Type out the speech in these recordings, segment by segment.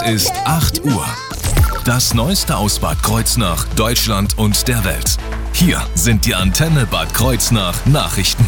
Ist 8 Uhr. Das Neueste aus Bad Kreuznach, Deutschland und der Welt. Hier sind die Antenne Bad Kreuznach Nachrichten.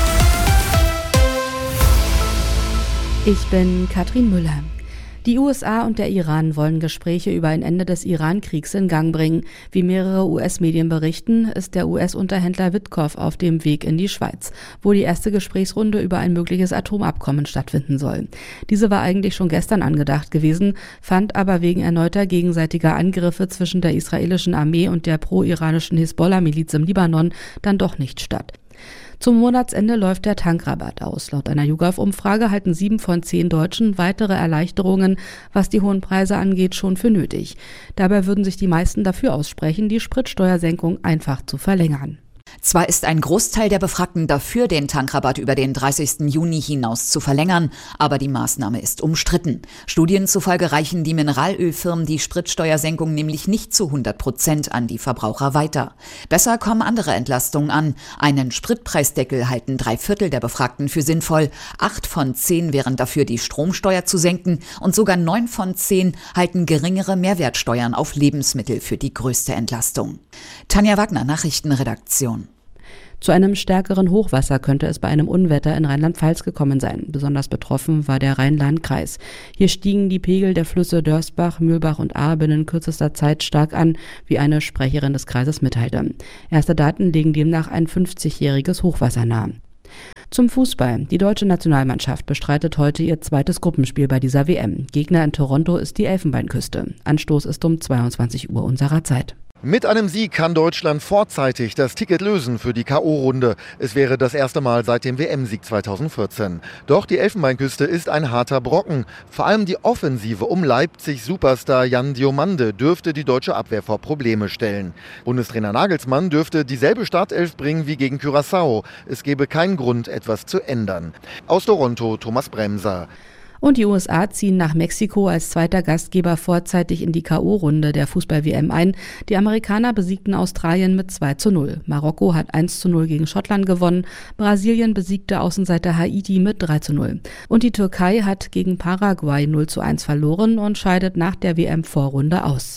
Ich bin Katrin Müller. Die USA und der Iran wollen Gespräche über ein Ende des Iran-Kriegs in Gang bringen. Wie mehrere US-Medien berichten, ist der US-Unterhändler Witkow auf dem Weg in die Schweiz, wo die erste Gesprächsrunde über ein mögliches Atomabkommen stattfinden soll. Diese war eigentlich schon gestern angedacht gewesen, fand aber wegen erneuter gegenseitiger Angriffe zwischen der israelischen Armee und der pro-iranischen Hisbollah-Miliz im Libanon dann doch nicht statt. Zum Monatsende läuft der Tankrabatt aus. Laut einer YouGov-Umfrage halten 7 von 10 Deutschen weitere Erleichterungen, was die hohen Preise angeht, schon für nötig. Dabei würden sich die meisten dafür aussprechen, die Spritsteuersenkung einfach zu verlängern. Zwar ist ein Großteil der Befragten dafür, den Tankrabatt über den 30. Juni hinaus zu verlängern, aber die Maßnahme ist umstritten. Studien zufolge reichen die Mineralölfirmen die Spritsteuersenkung nämlich nicht zu 100% an die Verbraucher weiter. Besser kommen andere Entlastungen an. Einen Spritpreisdeckel halten 3/4 der Befragten für sinnvoll. 8 von 10 wären dafür, die Stromsteuer zu senken, und sogar 9 von 10 halten geringere Mehrwertsteuern auf Lebensmittel für die größte Entlastung. Tanja Wagner, Nachrichtenredaktion. Zu einem stärkeren Hochwasser könnte es bei einem Unwetter in Rheinland-Pfalz gekommen sein. Besonders betroffen war der Rhein-Lahn-Kreis. Hier stiegen die Pegel der Flüsse Dörsbach, Mühlbach und Ahr binnen kürzester Zeit stark an, wie eine Sprecherin des Kreises mitteilte. Erste Daten legen demnach ein 50-jähriges Hochwasser nahe. Zum Fußball. Die deutsche Nationalmannschaft bestreitet heute ihr zweites Gruppenspiel bei dieser WM. Gegner in Toronto ist die Elfenbeinküste. Anstoß ist um 22 Uhr unserer Zeit. Mit einem Sieg kann Deutschland vorzeitig das Ticket lösen für die K.O.-Runde. Es wäre das erste Mal seit dem WM-Sieg 2014. Doch die Elfenbeinküste ist ein harter Brocken. Vor allem die Offensive um Leipzig-Superstar Jan Diomande dürfte die deutsche Abwehr vor Probleme stellen. Bundestrainer Nagelsmann dürfte dieselbe Startelf bringen wie gegen Curaçao. Es gäbe keinen Grund, etwas zu ändern. Aus Toronto, Thomas Bremser. Und die USA ziehen nach Mexiko als zweiter Gastgeber vorzeitig in die K.O.-Runde der Fußball-WM ein. Die Amerikaner besiegten Australien mit 2:0. Marokko hat 1:0 gegen Schottland gewonnen. Brasilien besiegte Außenseiter Haiti mit 3:0. Und die Türkei hat gegen Paraguay 0:1 verloren und scheidet nach der WM-Vorrunde aus.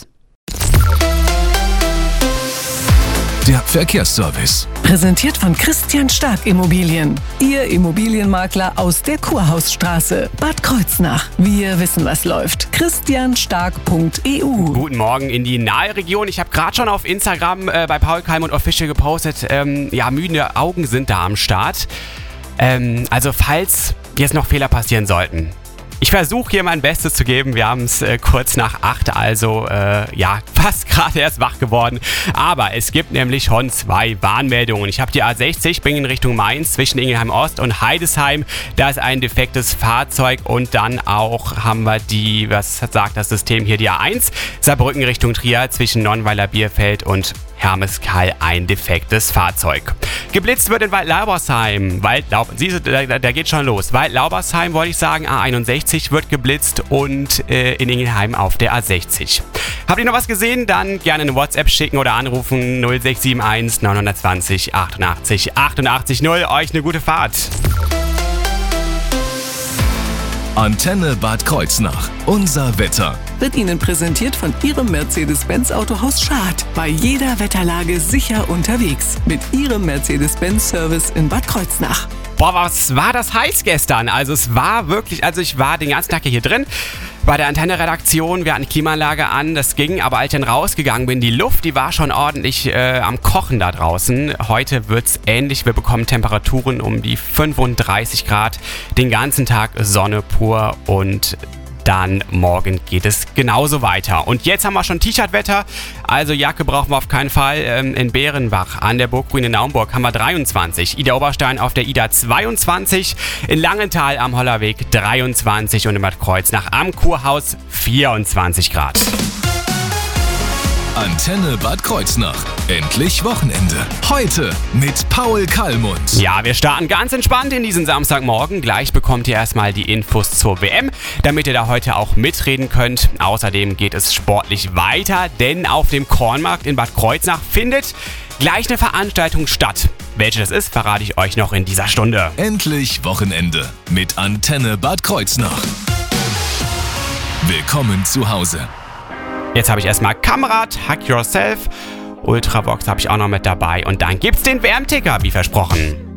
Der Verkehrsservice. Präsentiert von Christian Stark Immobilien. Ihr Immobilienmakler aus der Kurhausstraße, Bad Kreuznach. Wir wissen, was läuft. christianstark.eu. Guten Morgen in die nahe Region. Ich habe gerade schon auf Instagram bei Paul Kalm Official gepostet, müde Augen sind da am Start. Also falls jetzt noch Fehler passieren sollten. Ich versuche hier mein Bestes zu geben. Wir haben es kurz nach 8, also fast gerade erst wach geworden. Aber es gibt nämlich schon 2 Warnmeldungen. Ich habe die A60, bin in Richtung Mainz zwischen Ingelheim Ost und Heidesheim. Da ist ein defektes Fahrzeug und dann auch haben wir die, was sagt das System hier, die A1, Saarbrücken Richtung Trier zwischen Nonnweiler Bierfeld und Hermeskeil ein defektes Fahrzeug. Geblitzt wird in Waldlaubersheim. Siehst du, da geht schon los. Waldlaubersheim wollte ich sagen, A61 wird geblitzt und in Ingelheim auf der A60. Habt ihr noch was gesehen? Dann gerne eine WhatsApp schicken oder anrufen 0671 920 88 88 0. Euch eine gute Fahrt. Antenne Bad Kreuznach. Unser Wetter. Wird Ihnen präsentiert von Ihrem Mercedes-Benz Autohaus Schad. Bei jeder Wetterlage sicher unterwegs. Mit Ihrem Mercedes-Benz-Service in Bad Kreuznach. Boah, was war das heiß gestern? Also es war wirklich, ich war den ganzen Tag hier drin bei der Antenne-Redaktion. Wir hatten die Klimaanlage an, das ging, aber als ich dann rausgegangen bin, die Luft, die war schon ordentlich am Kochen da draußen. Heute wird's ähnlich, wir bekommen Temperaturen um die 35 Grad, den ganzen Tag Sonne pur und dann morgen geht es genauso weiter. Und jetzt haben wir schon T-Shirt-Wetter, also Jacke brauchen wir auf keinen Fall. In Bärenbach an der Burggrün in Naumburg haben wir 23, Ida Oberstein auf der Ida 22, in Langenthal am Hollerweg 23 und in Bad Kreuznach am Kurhaus 24 Grad. Antenne Bad Kreuznach. Endlich Wochenende. Heute mit Paul Kalmund. Ja, wir starten ganz entspannt in diesen Samstagmorgen. Gleich bekommt ihr erstmal die Infos zur WM, damit ihr da heute auch mitreden könnt. Außerdem geht es sportlich weiter, denn auf dem Kornmarkt in Bad Kreuznach findet gleich eine Veranstaltung statt. Welche das ist, verrate ich euch noch in dieser Stunde. Endlich Wochenende mit Antenne Bad Kreuznach. Willkommen zu Hause. Jetzt habe ich erstmal Kamrad, Hack Yourself, Ultravox habe ich auch noch mit dabei und dann gibt's den WM-Ticker, wie versprochen.